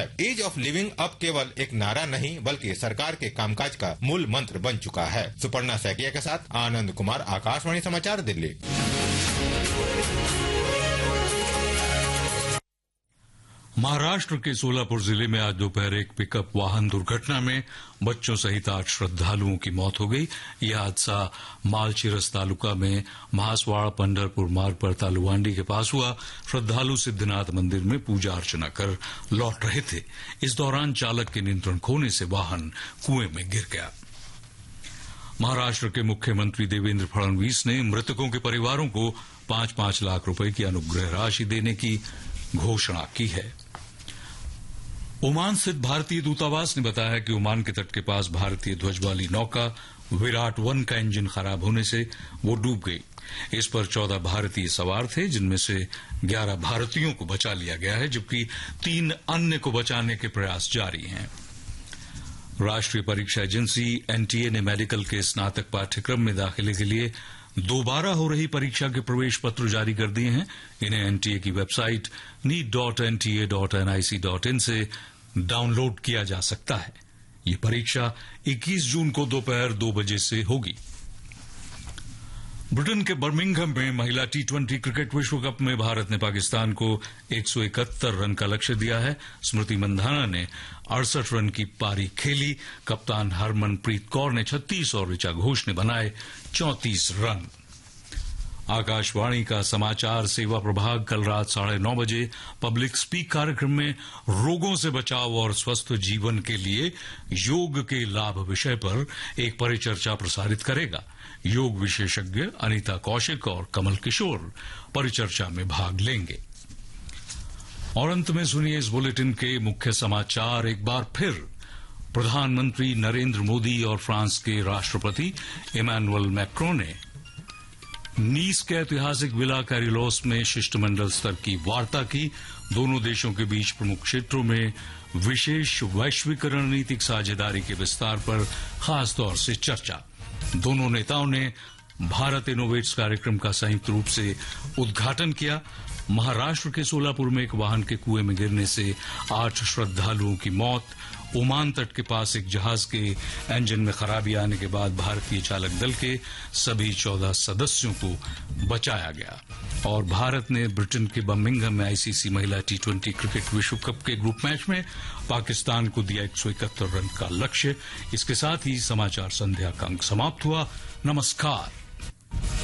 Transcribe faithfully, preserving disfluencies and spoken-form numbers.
है। Ease of living अब केवल एक नारा नहीं बल्कि सरकार के कामकाज का मूल मंत्र बन चुका है। सुपर्णा सैकिया के साथ आनंद कुमार, आकाशवाणी समाचार, दिल्ली। महाराष्ट्र के सोलापुर जिले में आज दोपहर एक पिकअप वाहन दुर्घटना में बच्चों सहित आठ श्रद्धालुओं की मौत हो गई। यह हादसा मालचिरस तालुका में महासवाड़ पंढरपुर मार्ग पर तालुवांडी के पास हुआ। श्रद्धालु सिद्धनाथ मंदिर में पूजा अर्चना कर लौट रहे थे। इस दौरान चालक के नियंत्रण खोने से वाहन कुएं में गिर गया। महाराष्ट्र के मुख्यमंत्री देवेंद्र फडणवीस ने मृतकों के परिवारों को पांच पांच लाख रुपए की अनुग्रह राशि देने की घोषणा की है। ओमान स्थित भारतीय दूतावास ने बताया कि ओमान के तट के पास भारतीय ध्वज वाली नौका विराट वन का इंजन खराब होने से वो डूब गई। इस पर चौदह भारतीय सवार थे, जिनमें से ग्यारह भारतीयों को बचा लिया गया है, जबकि तीन अन्य को बचाने के प्रयास जारी हैं। राष्ट्रीय परीक्षा एजेंसी एनटीए ने मेडिकल के स्नातक पाठ्यक्रम में दाखिले के लिए दोबारा हो रही परीक्षा के प्रवेश पत्र जारी कर दिए हैं। इन्हें एनटीए की website NEET dot NTA dot NIC dot in से डाउनलोड किया जा सकता है। ये परीक्षा इक्कीस जून को दोपहर दो बजे से होगी। ब्रिटेन के बर्मिंघम में महिला टी ट्वेंटी क्रिकेट विश्व कप में भारत ने पाकिस्तान को एक सौ इकहत्तर रन का लक्ष्य दिया है। स्मृति मंधाना ने अड़सठ रन की पारी खेली। कप्तान हरमनप्रीत कौर ने छत्तीस और ऋचा घोष ने बनाए चौंतीस रन। आकाशवाणी का समाचार सेवा प्रभाग कल रात साढ़े नौ बजे पब्लिक स्पीक कार्यक्रम में रोगों से बचाव और स्वस्थ जीवन के लिए योग के लाभ विषय पर एक परिचर्चा प्रसारित करेगा। योग विशेषज्ञ अनीता कौशिक और कमल किशोर परिचर्चा में भाग लेंगे। और अंत में सुनिए इस बुलेटिन के मुख्य समाचार एक बार फिर। प्रधानमंत्री नरेंद्र मोदी और फ्रांस के राष्ट्रपति इमैनुअल मैक्रों ने नीस के ऐतिहासिक विला कैरिलोस में शिष्टमंडल स्तर की वार्ता की। दोनों देशों के बीच प्रमुख क्षेत्रों में विशेष वैश्विक रणनीतिक साझेदारी के विस्तार पर खास तौर से चर्चा। दोनों नेताओं ने भारत इनोवेट्स कार्यक्रम का संयुक्त रूप से उद्घाटन किया। महाराष्ट्र के सोलापुर में एक वाहन के कुएं में गिरने से आठ श्रद्धालुओं की मौत। ओमान तट के पास एक जहाज के इंजन में खराबी आने के बाद भारतीय चालक दल के सभी चौदह सदस्यों को बचाया गया। और भारत ने ब्रिटेन के बर्मिंघम में आईसीसी महिला टी ट्वेंटी क्रिकेट विश्व कप के ग्रुप मैच में पाकिस्तान को दिया एक सौ इकहत्तर रन का लक्ष्य। इसके साथ ही समाचार संध्या का अंक समाप्त हुआ। नमस्कार।